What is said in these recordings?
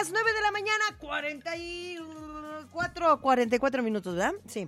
las 9 de la mañana, 44 minutos, ¿verdad? Sí.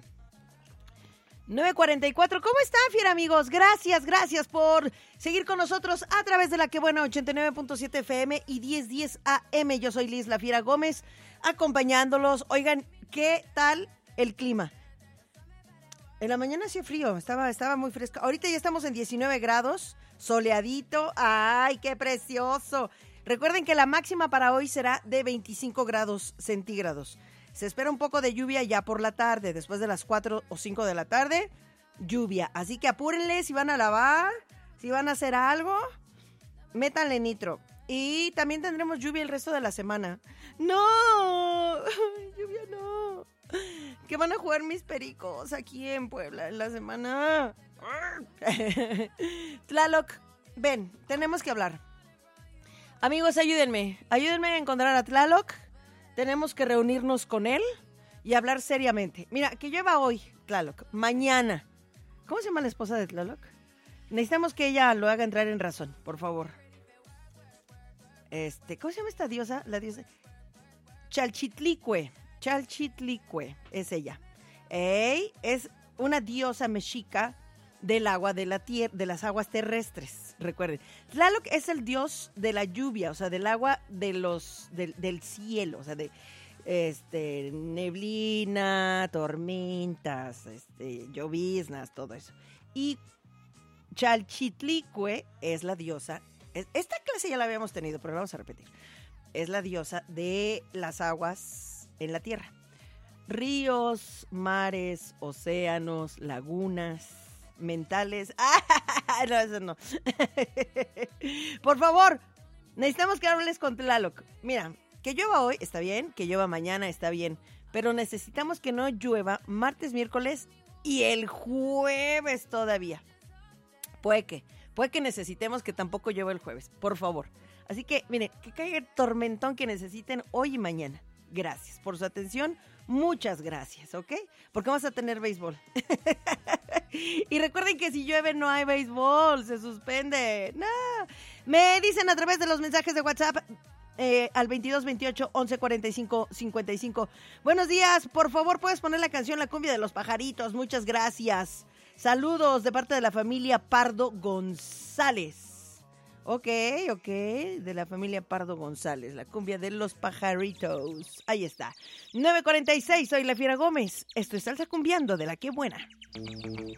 9:44. ¿Cómo están, fiera amigos? Gracias por seguir con nosotros a través de la que buena 89.7 FM y 1010 AM. Yo soy Liz La Fiera Gómez, acompañándolos. Oigan, ¿qué tal el clima? En la mañana hacía frío, estaba muy fresco. Ahorita ya estamos en 19 grados, soleadito. ¡Ay, qué precioso! Recuerden que la máxima para hoy será de 25 grados centígrados. Se espera un poco de lluvia ya por la tarde, después de las 4 o 5 de la tarde, lluvia. Así que apúrenle si van a lavar, si van a hacer algo, métanle nitro. Y también tendremos lluvia el resto de la semana. ¡No! ¡Lluvia no! ¿Qué van a jugar mis pericos aquí en Puebla en la semana? Tlaloc, ven, tenemos que hablar. Amigos, ayúdenme a encontrar a Tlaloc. Tenemos que reunirnos con él y hablar seriamente. Mira, que llueva hoy, Tlaloc. Mañana. ¿Cómo se llama la esposa de Tlaloc? Necesitamos que ella lo haga entrar en razón, por favor. ¿Cómo se llama esta diosa? La diosa Chalchitlicue es ella. Es una diosa mexica del agua de la tierra, de las aguas terrestres. Recuerden, Tlaloc es el dios de la lluvia, o sea, del agua del cielo, o sea, de neblina, tormentas, lloviznas, todo eso. Y Chalchitlicue es la diosa. Esta clase ya la habíamos tenido, pero la vamos a repetir. Es la diosa de las aguas en la tierra. Ríos, mares, océanos, lagunas, mentales. ¡Ah! No, eso no. Por favor, necesitamos que hables con Tlaloc. Mira, que llueva hoy está bien, que llueva mañana está bien, pero necesitamos que no llueva martes, miércoles y el jueves todavía. Puede que necesitemos que tampoco llueva el jueves, por favor. Así que, mire, que caiga el tormentón que necesiten hoy y mañana. Gracias por su atención. Muchas gracias, ¿ok? Porque vamos a tener béisbol. Y recuerden que si llueve no hay béisbol, se suspende. No. Me dicen a través de los mensajes de WhatsApp al 2228 1145 55. Buenos días, por favor, ¿puedes poner la canción La Cumbia de los Pajaritos? Muchas gracias. Saludos de parte de la familia Pardo González. Ok, de la familia Pardo González, La Cumbia de los Pajaritos. Ahí está. 9:46, soy La Fiera Gómez. Esto es Salsa Cumbiando de la que buena.